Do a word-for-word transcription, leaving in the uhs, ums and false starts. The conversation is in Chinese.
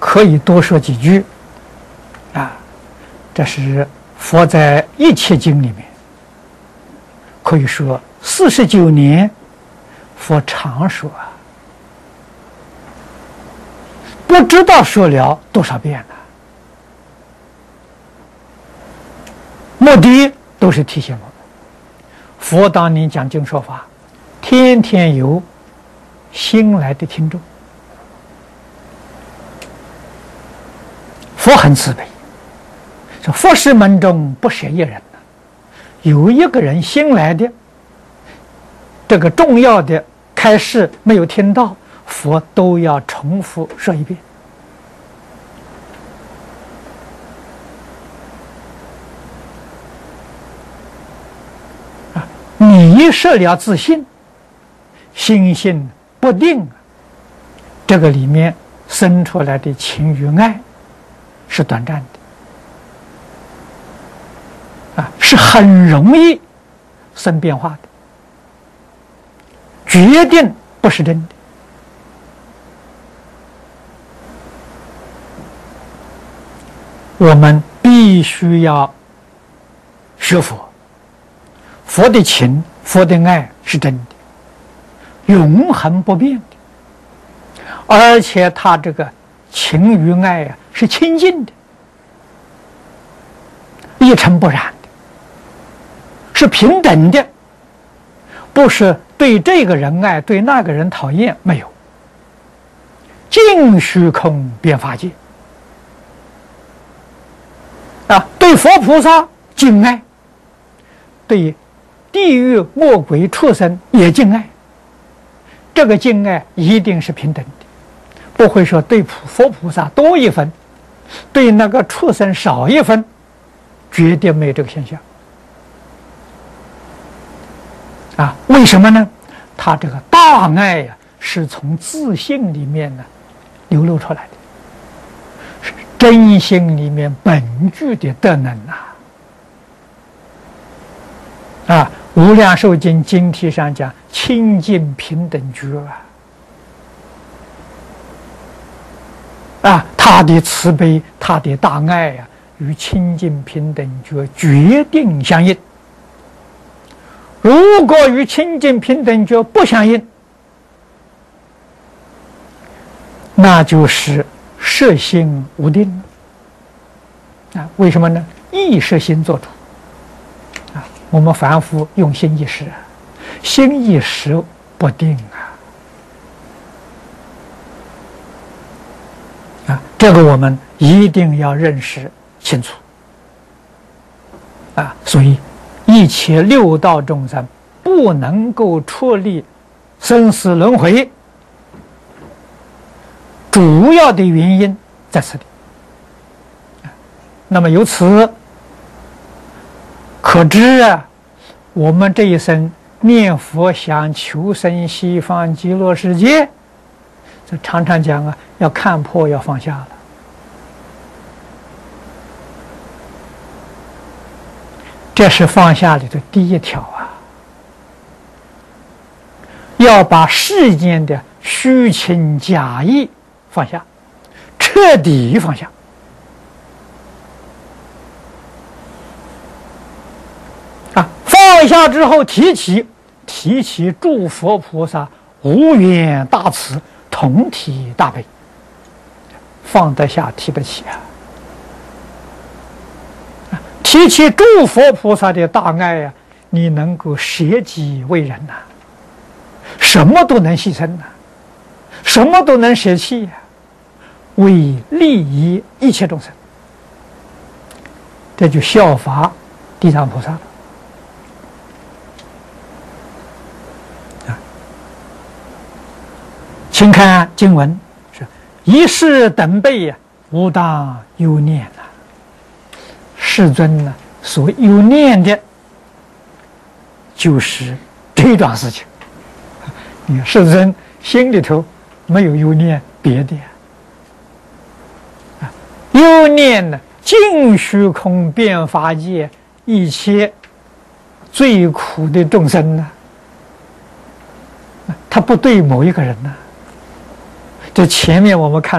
可以多说几句啊。这是佛在《一切经》里面，可以说四十九年，佛常说啊，不知道说了多少遍了。目的都是提醒我们，佛当年讲经说法，天天有新来的听众。佛很慈悲，说佛事门中不舍一人呐，有一个人新来的，这个重要的开示没有听到，佛都要重复说一遍。啊，你失了自信，心性不定，这个里面生出来的情与爱是短暂的，啊，是很容易生变化的，决定不是真的。我们必须要学佛，佛的情、佛的爱是真的，永恒不变的，而且他这个情与爱啊是清净的，一尘不染的，是平等的，不是对这个人爱，对那个人讨厌，没有。净虚空遍法界啊，对佛菩萨敬爱，对地狱恶鬼畜生也敬爱，这个敬爱一定是平等的。不会说对佛菩萨多一分，对那个畜生少一分，绝对没有这个现象。啊，为什么呢？他这个大爱呀、啊，是从自信里面呢流露出来的，是真心里面本具的德能啊！啊，《无量寿经》经题上讲清净平等觉啊。啊，他的慈悲，他的大爱呀、啊，与清净平等觉决定相应。如果与清净平等觉不相应，那就是摄心无定啊。为什么呢？意摄心做主啊。我们凡夫用心一时，心一时不定啊。啊，这个我们一定要认识清楚啊！所以，一切六道众生不能够脱离生死轮回，主要的原因在此里。那么由此可知啊，我们这一生念佛想求生西方极乐世界，这常常讲啊，要看破，要放下了。这是放下里的第一条啊，要把世间的虚情假意放下，彻底放下。啊，放下之后提起，提起诸佛菩萨无缘大慈，同体大悲，放得下，提得起啊！提起诸佛菩萨的大爱呀、啊，你能够舍己为人呐、啊，什么都能牺牲呐、啊，什么都能舍弃呀、啊，为利益一切众生，这就效法地藏菩萨了。啊，请看经文是：一世等辈呀、啊，无当忧念呐、啊。世尊呢，所忧念的，就是这桩事情。你看，世尊心里头没有忧念别的呀，啊，忧念呢，尽虚空遍法界一切最苦的众生呢，他不对某一个人呢。这前面我们看。